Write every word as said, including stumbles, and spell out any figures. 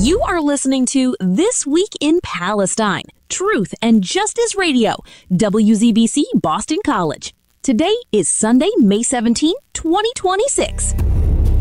You are listening to This Week in Palestine, Truth and Justice Radio, W Z B C Boston College. Today is Sunday, May seventeenth, twenty twenty-six.